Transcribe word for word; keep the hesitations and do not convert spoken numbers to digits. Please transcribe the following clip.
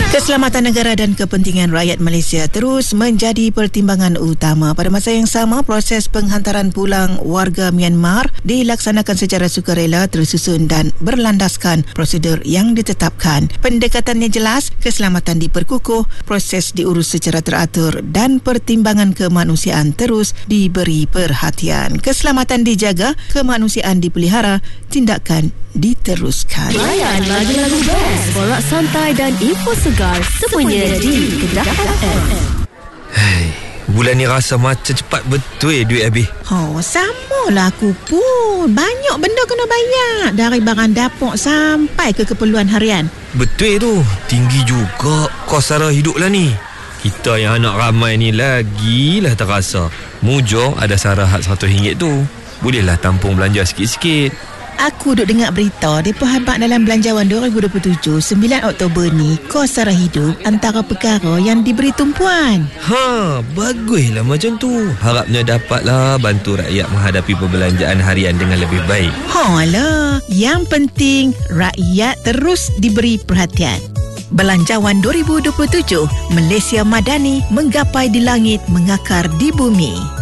Keselamatan negara dan kepentingan rakyat Malaysia terus menjadi pertimbangan utama. Pada masa yang sama, proses penghantaran pulang warga Myanmar dilaksanakan secara sukarela, tersusun dan berlandaskan prosedur yang ditetapkan. Pendekatannya jelas, keselamatan diperkukuh, proses diurus secara teratur dan pertimbangan kemanusiaan terus diberi perhatian. Keselamatan dijaga, kemanusiaan dipelihara, tindakan diteruskan. Layan lagu-lagu best, borak santai dan info segar semuanya di Kedah F M. Hai, bulan ni rasa macam cepat betul eh duit habis. Oh, samalah aku pun. Banyak benda kena bayar, dari barang dapur sampai ke keperluan harian. Betul tu, tinggi juga kos sara hidup lah ni. Kita yang anak ramai ni lagilah terasa. Mujur ada sarahat seratus ringgit tu, bolehlah tampung belanja sikit-sikit. Aku duk dengar berita depa habaq dalam belanjawan dua ribu dua puluh tujuh, sembilan Oktober ni, kos sara hidup antara perkara yang diberi tumpuan. Ha, baguslah macam tu. Harapnya dapatlah bantu rakyat menghadapi perbelanjaan harian dengan lebih baik. Ha lah, yang penting rakyat terus diberi perhatian. Belanjawan dua ribu dua puluh tujuh, Malaysia Madani menggapai di langit, mengakar di bumi.